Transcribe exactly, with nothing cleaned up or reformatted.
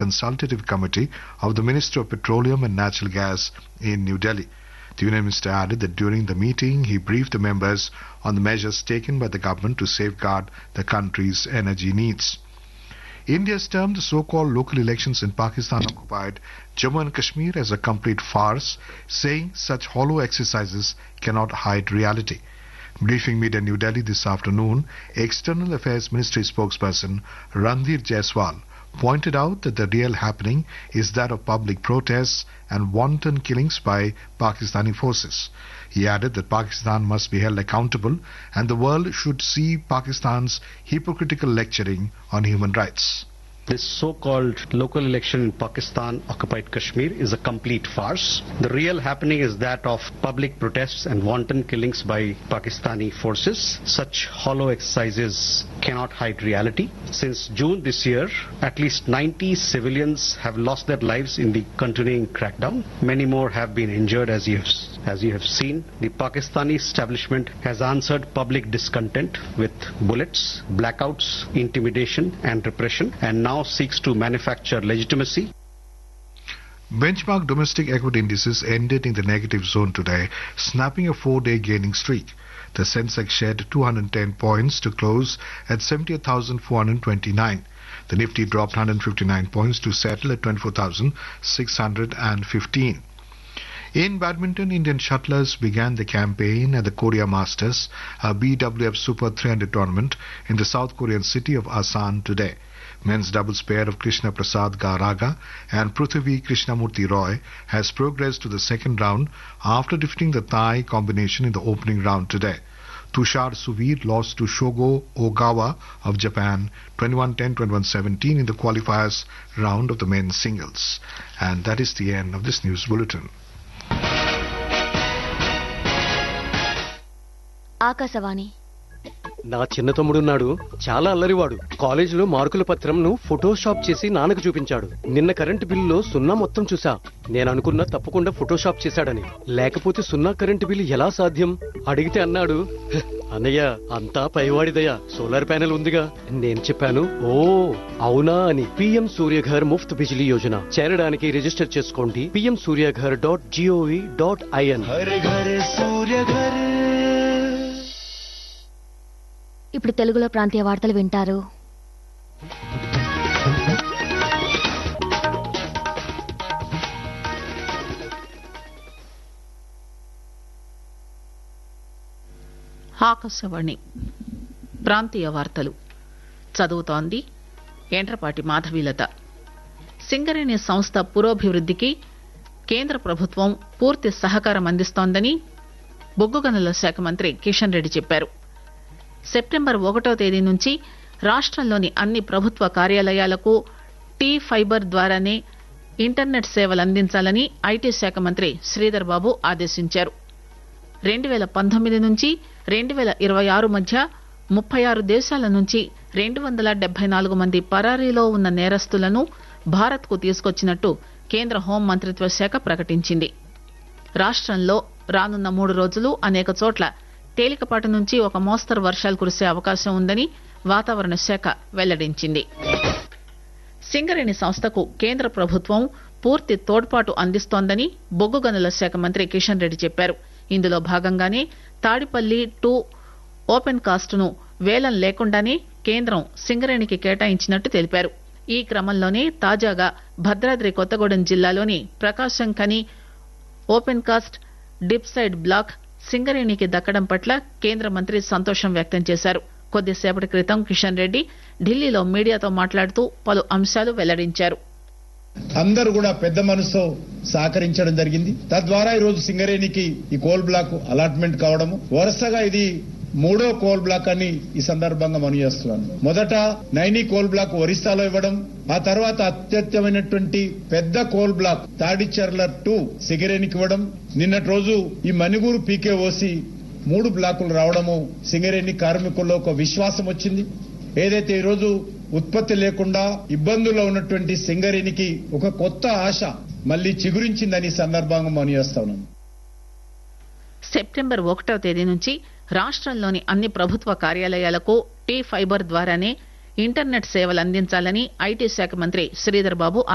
Consultative Committee of the Ministry of Petroleum and Natural Gas in New Delhi. The Union Minister added that during the meeting, he briefed the members on the measures taken by the government to safeguard the country's energy needs. India has termed the so-called local elections in Pakistan-occupied Jammu and Kashmir as a complete farce, saying such hollow exercises cannot hide reality. Briefing media in New Delhi this afternoon, External Affairs Ministry spokesperson Randhir Jaiswal pointed out that the real happening is that of public protests and wanton killings by Pakistani forces. He added that Pakistan must be held accountable and the world should see Pakistan's hypocritical lecturing on human rights. This so-called local election in Pakistan-occupied Kashmir is a complete farce. The real happening is that of public protests and wanton killings by Pakistani forces. Such hollow exercises cannot hide reality. Since June this year, at least ninety civilians have lost their lives in the continuing crackdown. Many more have been injured, as you have, as you have seen. The Pakistani establishment has answered public discontent with bullets, blackouts, intimidation and repression, and now seeks to manufacture legitimacy. Benchmark domestic equity indices ended in the negative zone today, snapping a four-day gaining streak. The Sensex shed two hundred ten points to close at seventy-eight thousand four hundred twenty-nine. The Nifty dropped one hundred fifty-nine points to settle at twenty-four thousand six hundred fifteen. In badminton, Indian shuttlers began the campaign at the Korea Masters, a B W F Super three hundred tournament in the South Korean city of Asan today. Men's doubles pair of Krishna Prasad Garaga and Prithvi Krishnamurti Roy has progressed to the second round after defeating the Thai combination in the opening round today. Tushar Suvir lost to Shogo Ogawa of Japan twenty-one ten, twenty-one seventeen in the qualifiers round of the men's singles. And that is the end of this news bulletin. Akashvani. నా చిన్న తమ్ముడున్నాడు, చాలా అల్లరివాడు. కాలేజీలో మార్కుల పత్రంను Photoshop చేసి నాన్నకు చూపించాడు. నిన్న current బిల్లులో సున్నా మొత్తం చూసా. నేను అనుకున్నా తప్పకుండా ఫోటోషాప్ చేశాడని. లేకపోతే సున్నా కరెంటు బిల్లు ఎలా సాధ్యం అడిగితే అన్నాడు, అన్నయ్య అంతా పైవాడిదయ్యా, సోలార్ ప్యానెల్ ఉందిగా. నేను చెప్పాను, ఓ అవునా అని. పిఎం సూర్యఘర్ ముఫ్త్ బిజిలీ యోజన చేరడానికి రిజిస్టర్ చేసుకోండి PM Surya Ghar dot GOV dot IN. ఇప్పుడు తెలుగులో ప్రాంతీయ వార్తలు వింటారు. ఆకాశవాణి ప్రాంతీయ వార్తలు చదువుతోంది ఎండ్రపాటి మాధవీలత. సింగరేణి సంస్థ పురోభివృద్ధికి కేంద్ర ప్రభుత్వం పూర్తి సహకారం అందిస్తోందని బొగ్గు గనుల శాఖ మంత్రి కిషన్ రెడ్డి చెప్పారు. సెప్టెంబర్ ఒకటో తేదీ నుంచి రాష్ట్రంలోని అన్ని ప్రభుత్వ కార్యాలయాలకు టీ ఫైబర్ ద్వారానే ఇంటర్నెట్ సేవలు అందించాలని ఐటీ శాఖ మంత్రి శ్రీధర్ బాబు ఆదేశించారు. రెండు వేల పంతొమ్మిది నుంచి రెండు వేల ఇరవై ఆరు మధ్య ముప్పై ఆరు దేశాల నుంచి రెండు వందల డెబ్బై నాలుగు మంది పరారీలో ఉన్న నేరస్తులను భారత్ కు తీసుకొచ్చినట్టు కేంద్ర హోం మంత్రిత్వ శాఖ ప్రకటించింది. రాష్ట్రంలో రానున్న మూడు రోజులు అనేక చోట్ల తేలికపాటి నుంచి ఒక మోస్తరు వర్షాలు కురిసే అవకాశం ఉందని వాతావరణ శాఖ వెల్లడించింది. సింగరేణి సంస్థకు కేంద్ర ప్రభుత్వం పూర్తి తోడ్పాటు అందిస్తోందని బొగ్గు గనుల శాఖ మంత్రి కిషన్ రెడ్డి చెప్పారు. ఇందులో భాగంగానే తాడిపల్లి టూ ఓపెన్ కాస్ట్ ను వేలం లేకుండానే కేంద్రం సింగరేణికి కేటాయించినట్టు తెలిపారు. ఈ క్రమంలోనే తాజాగా భద్రాద్రి కొత్తగూడెం జిల్లాలోని ప్రకాశం Khani open cast dip side black సింగరేణికి దక్కడం పట్ల కేంద్ర మంత్రి సంతోషం వ్యక్తం చేశారు. కొద్దిసేపటి క్రితం కిషన్ రెడ్డి ఢిల్లీలో మీడియాతో మాట్లాడుతూ పలు అంశాలు వెల్లడించారు. అందరూ కూడా పెద్ద మనసుతో సహకరించడం జరిగింది. తద్వారా ఈ రోజు సింగరేణికి ఈ కోల్ బ్లాక్ అలాట్మెంట్ కావడము, వరుసగా ఇది మూడో కోల్ బ్లాక్ అని ఈ సందర్భంగా మనం చేస్తున్నాను. మొదట నైని కోల్ బ్లాక్ ఒరిస్సాలో ఇవ్వడం, ఆ తర్వాత అత్యత్యమైనటువంటి పెద్ద కోల్ బ్లాక్ తాడిచర్ల టూ సింగరేణికి ఇవ్వడం, నిన్నటి రోజు ఈ మణిగూరు పీకేఓసి మూడు బ్లాకులు రావడము సింగరేణి కార్మికుల్లో ఒక విశ్వాసం వచ్చింది. ఏదైతే ఈ రోజు ఉత్పత్తి లేకుండా ఇబ్బందుల్లో ఉన్నటువంటి సింగరేణికి ఒక కొత్త ఆశ మళ్లీ చిగురించిందని సందర్భంగా మనం చేస్తా ఉన్నాం. సెప్టెంబర్ ఒకటో తేదీ నుంచి రాష్ట్రంలోని అన్ని ప్రభుత్వ కార్యాలయాలకు టీ ఫైబర్ ద్వారానే ఇంటర్నెట్ సేవలు అందించాలని ఐటీ శాఖ మంత్రి శ్రీధర్ బాబు